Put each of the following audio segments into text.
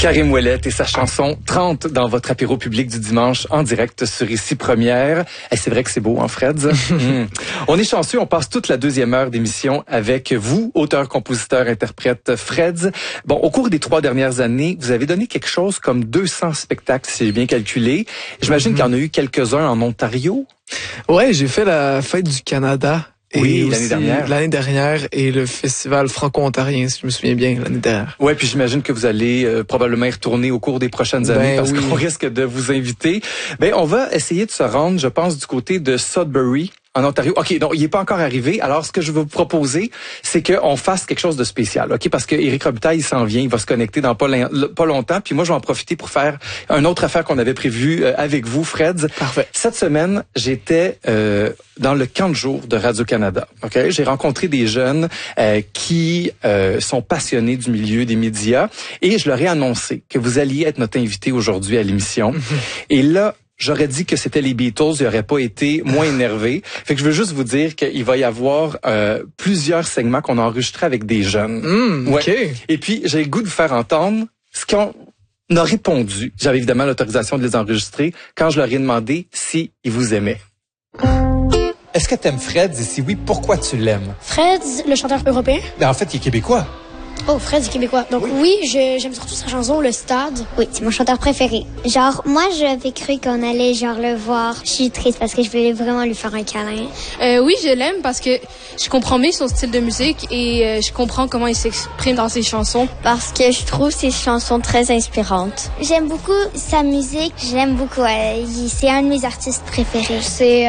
Karim Ouellet et sa chanson 30 dans votre apéro public du dimanche en direct sur Ici Première. Et c'est vrai que c'est beau, hein, Fred? On est chanceux, on passe toute la deuxième heure d'émission avec vous, auteur, compositeur, interprète Fred. Bon, au cours des 3 dernières années, vous avez donné quelque chose comme 200 spectacles, si j'ai bien calculé. J'imagine qu'il y en a eu quelques-uns en Ontario. Ouais, j'ai fait la Fête du Canada. Oui, l'année dernière et le festival franco-ontarien, si je me souviens bien, l'année dernière. Ouais, puis j'imagine que vous allez probablement y retourner au cours des prochaines années parce qu'on risque de vous inviter. Ben, on va essayer de se rendre, je pense, du côté de Sudbury, en Ontario. OK, donc il est pas encore arrivé. Alors, ce que je veux vous proposer, c'est qu'on fasse quelque chose de spécial, OK? Parce que Éric Robitaille, il s'en vient, il va se connecter dans pas longtemps. Puis moi, je vais en profiter pour faire une autre affaire qu'on avait prévue avec vous, Fred. Parfait. Cette semaine, j'étais dans le camp de jour de Radio-Canada. OK? J'ai rencontré des jeunes qui sont passionnés du milieu des médias et je leur ai annoncé que vous alliez être notre invité aujourd'hui à l'émission. Et là, j'aurais dit que c'était les Beatles, il aurait pas été moins énervé. Fait que je veux juste vous dire qu'il va y avoir plusieurs segments qu'on a enregistrés avec des jeunes. OK. Et puis, j'ai le goût de vous faire entendre ce qu'on a répondu. J'avais évidemment l'autorisation de les enregistrer quand je leur ai demandé s'ils vous aimaient. Est-ce que t'aimes Fred? Et si oui, pourquoi tu l'aimes? Fred, le chanteur européen. Ben, en fait, il est québécois. Oh, Fred est québécois. Donc oui, j'aime surtout sa chanson, Le Stade. Oui, c'est mon chanteur préféré. Genre, moi, j'avais cru qu'on allait genre le voir. Je suis triste parce que je voulais vraiment lui faire un câlin. Oui, je l'aime parce que je comprends mieux son style de musique et je comprends comment il s'exprime dans ses chansons. Parce que je trouve ses chansons très inspirantes. J'aime beaucoup sa musique. J'aime beaucoup. C'est un de mes artistes préférés. C'est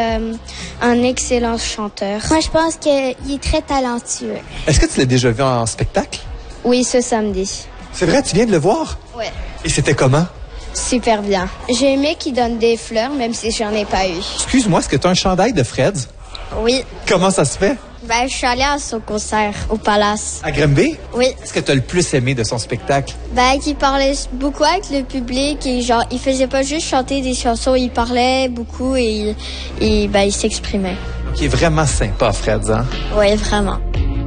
un excellent chanteur. Moi, je pense qu'il est très talentueux. Est-ce que tu l'as déjà vu en spectacle? Oui, ce samedi. C'est vrai, tu viens de le voir? Ouais. Et c'était comment? Super bien. J'ai aimé qu'il donne des fleurs, même si j'en ai pas eu. Excuse-moi, est-ce que tu as un chandail de Fred? Oui. Comment ça se fait? Ben, je suis allée à son concert au Palace. À Grimby? Oui. Qu'est-ce que tu as le plus aimé de son spectacle? Ben, qu'il parlait beaucoup avec le public et genre, il faisait pas juste chanter des chansons, il parlait beaucoup et ben, il s'exprimait. Qui est vraiment sympa, Fred, hein? Oui, vraiment.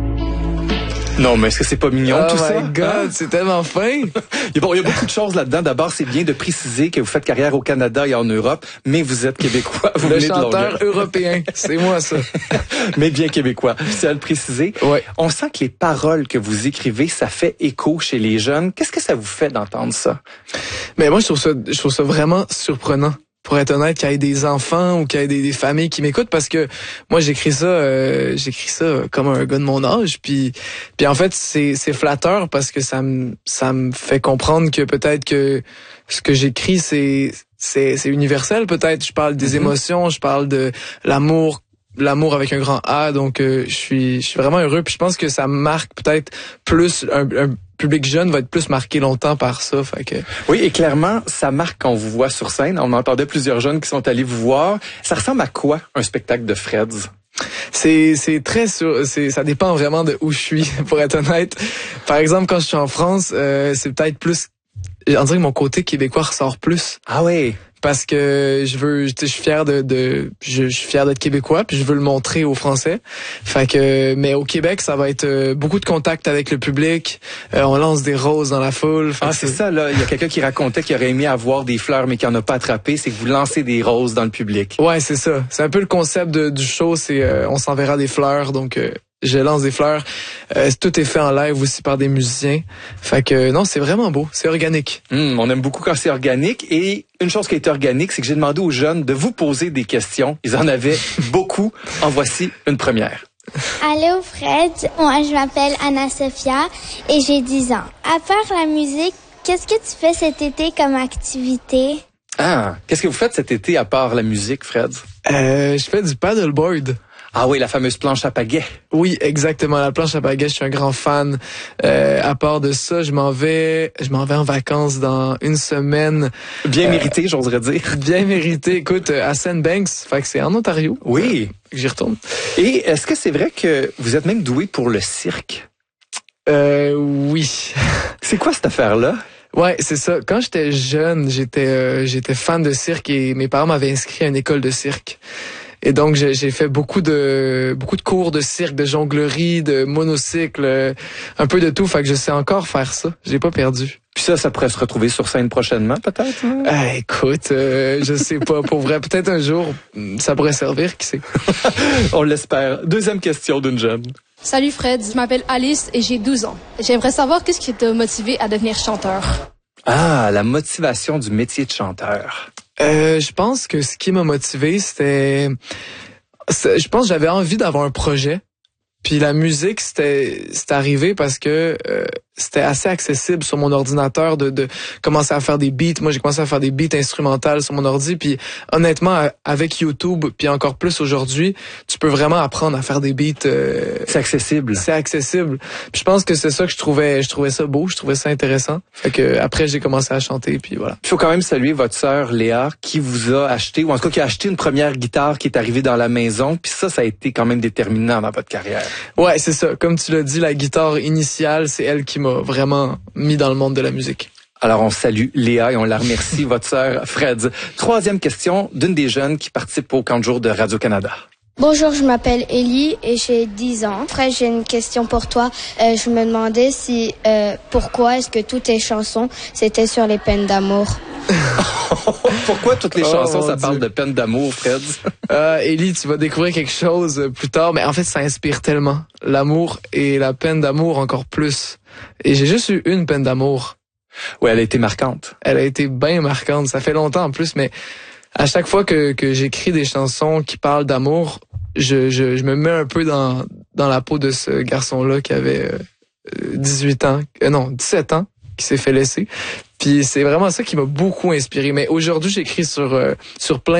Non, mais est-ce que c'est pas mignon tout ça? Oh my God, c'est tellement fin! Il y a beaucoup de choses là-dedans. D'abord, c'est bien de préciser que vous faites carrière au Canada et en Europe, mais vous êtes québécois. Vous le venez chanteur de européen, c'est moi ça. Mais bien québécois, c'est à le préciser. Ouais. On sent que les paroles que vous écrivez, ça fait écho chez les jeunes. Qu'est-ce que ça vous fait d'entendre ça? Mais moi, je trouve ça vraiment surprenant. Pour être honnête, qu'il y ait des enfants ou qu'il y ait des familles qui m'écoutent, parce que moi j'écris ça comme un gars de mon âge, puis en fait c'est flatteur parce que ça me fait comprendre que peut-être que ce que j'écris c'est universel, peut-être. Je parle des émotions, je parle de l'amour avec un grand A, donc je suis vraiment heureux, puis je pense que ça marque peut-être plus un public jeune va être plus marqué longtemps par ça. Fait que... Oui, et clairement, ça marque quand on vous voit sur scène. On entendait plusieurs jeunes qui sont allés vous voir. Ça ressemble à quoi, un spectacle de Fred? Ça dépend vraiment de où je suis, pour être honnête. Par exemple, quand je suis en France, c'est peut-être plus... On dirait que mon côté québécois ressort plus. Ah oui. Parce que je suis fier je suis fier d'être québécois, puis je veux le montrer aux Français. Fait que, mais au Québec, ça va être beaucoup de contact avec le public. On lance des roses dans la foule. C'est ça, là. Il y a quelqu'un qui racontait qu'il aurait aimé avoir des fleurs, mais qu'il n'en a pas attrapé. C'est que vous lancez des roses dans le public. Ouais, c'est ça. C'est un peu le concept du show. C'est, on s'enverra des fleurs, donc, je lance des fleurs. Tout est fait en live aussi par des musiciens. Fait que non, c'est vraiment beau. C'est organique. On aime beaucoup quand c'est organique. Et une chose qui est organique, c'est que j'ai demandé aux jeunes de vous poser des questions. Ils en avaient beaucoup. En voici une première. Allô Fred, moi je m'appelle Anna-Sophia et j'ai 10 ans. À part la musique, qu'est-ce que tu fais cet été comme activité? Ah, qu'est-ce que vous faites cet été à part la musique, Fred? Je fais du paddleboard. Ah oui, la fameuse planche à pagaie. Oui, exactement, la planche à pagaie, je suis un grand fan. À part de ça, je m'en vais en vacances dans une semaine. Bien mérité, j'oserais dire. Bien mérité. Écoute, à Sandbanks, fait que c'est en Ontario. Oui. J'y retourne. Et est-ce que c'est vrai que vous êtes même doué pour le cirque? Oui. C'est quoi cette affaire-là? Ouais, c'est ça. Quand j'étais jeune, j'étais fan de cirque et mes parents m'avaient inscrit à une école de cirque. Et donc, j'ai fait beaucoup de cours de cirque, de jonglerie, de monocycle, un peu de tout. Fait que je sais encore faire ça. J'ai pas perdu. Puis ça pourrait se retrouver sur scène prochainement, peut-être? Écoute, je sais pas. Pour vrai, peut-être un jour, ça pourrait servir, qui sait. On l'espère. Deuxième question d'une jeune. Salut Fred, je m'appelle Alice et j'ai 12 ans. J'aimerais savoir qu'est-ce qui t'a motivé à devenir chanteur. Ah, la motivation du métier de chanteur. Je pense que ce qui m'a motivé, je pense que j'avais envie d'avoir un projet. Puis la musique, c'était arrivé parce que c'était assez accessible sur mon ordinateur de commencer à faire des beats. Moi, j'ai commencé à faire des beats instrumentales sur mon ordi. Puis honnêtement, avec YouTube, puis encore plus aujourd'hui, tu peux vraiment apprendre à faire des beats. C'est accessible. C'est accessible. Puis je pense que c'est ça que je trouvais ça beau, je trouvais ça intéressant. Fait que après, j'ai commencé à chanter, puis voilà. Il faut quand même saluer votre sœur Léa qui vous a acheté, ou en tout cas qui a acheté une première guitare qui est arrivée dans la maison. Puis ça a été quand même déterminant dans votre carrière. Ouais, c'est ça. Comme tu l'as dit, la guitare initiale, c'est elle qui m'a vraiment mis dans le monde de la musique. Alors, on salue Léa et on la remercie, votre sœur Fred. Troisième question d'une des jeunes qui participe au camp de jour de Radio-Canada. Bonjour, je m'appelle Ellie et j'ai 10 ans. Après, j'ai une question pour toi. Je me demandais pourquoi est-ce que toutes tes chansons, c'était sur les peines d'amour? Pourquoi toutes les chansons, ça parle de peine d'amour, Fred? Ellie, tu vas découvrir quelque chose plus tard, mais en fait, ça inspire tellement. L'amour et la peine d'amour encore plus. Et j'ai juste eu une peine d'amour. Oui, elle a été marquante. Elle a été bien marquante. Ça fait longtemps en plus, mais à chaque fois que j'écris des chansons qui parlent d'amour, je me mets un peu dans la peau de ce garçon-là qui avait 17 ans, qui s'est fait laisser. Puis c'est vraiment ça qui m'a beaucoup inspiré. Mais aujourd'hui, j'écris sur plein